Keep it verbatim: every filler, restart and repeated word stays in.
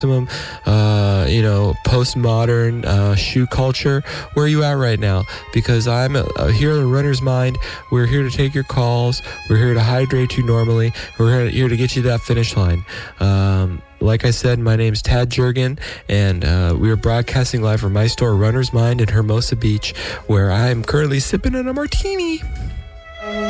maximum, uh, you know, postmodern uh, shoe culture. Where are you at right now? Because I'm uh, here in Runner's Mind. We're here to take your calls. We're here to hydrate you normally. We're here to get you to that finish line. Um, like I said, my name's Tad Jurgen, and uh, we are broadcasting live from my store, Runner's Mind, in Hermosa Beach, where I'm currently sipping on a martini.